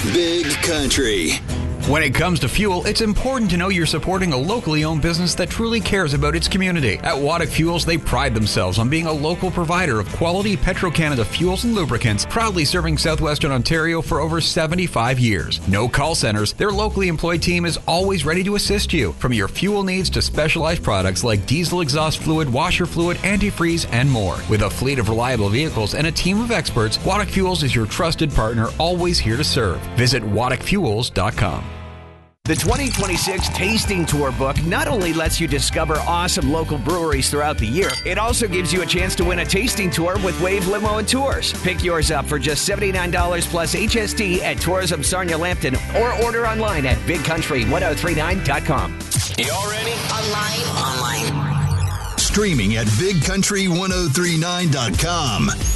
Big Country. When it comes to fuel, it's important to know you're supporting a locally owned business that truly cares about its community. At Waddick Fuels, they pride themselves on being a local provider of quality Petro-Canada fuels and lubricants, proudly serving southwestern Ontario for over 75 years. No call centers, their locally employed team is always ready to assist you, from your fuel needs to specialized products like diesel exhaust fluid, washer fluid, antifreeze, and more. With a fleet of reliable vehicles and a team of experts, Waddick Fuels is your trusted partner, always here to serve. Visit WaddickFuels.com. The 2026 Tasting Tour book not only lets you discover awesome local breweries throughout the year, it also gives you a chance to win a tasting tour with Wave Limo and Tours. Pick yours up for just $79 plus HST at Tourism Sarnia Lambton or order online at bigcountry1039.com. Y'all ready? Online. Streaming at bigcountry1039.com.